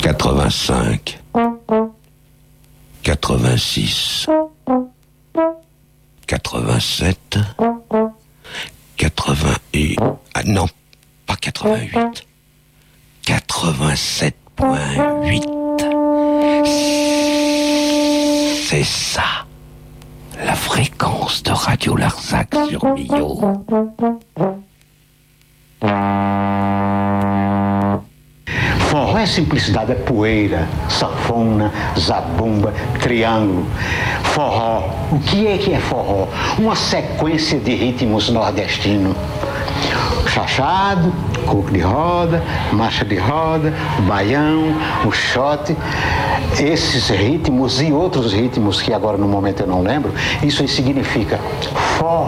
85, 86, 87, 88. Ah non, pas 88. 87.8. C'est ça, la fréquence de Radio Larzac sur Millau. Forró é simplicidade, é poeira, sanfona, zabumba, triângulo. Forró, o que é forró? Uma sequência de ritmos nordestinos. Chachado, coco de roda, marcha de roda, o baião, o xote. Esses ritmos e outros ritmos que agora no momento eu não lembro, isso aí significa forró.